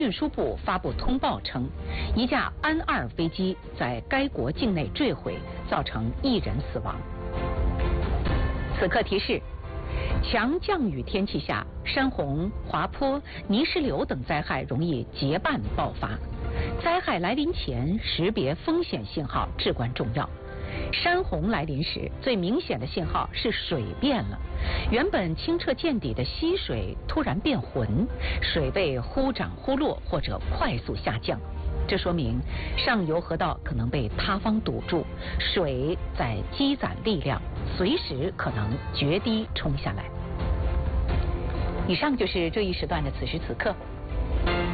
运输部发布通报称，一架安2飞机在该国境内坠毁，造成1人死亡。此刻提示：强降雨天气下，山洪、滑坡、泥石流等灾害容易结伴爆发。灾害来临前，识别风险信号至关重要。山洪来临时，最明显的信号是水变了，原本清澈见底的溪水突然变浑，水位忽涨忽落或者快速下降，这说明上游河道可能被塌方堵住，水在积攒力量，随时可能决堤冲下来。以上就是这一时段的此时此刻。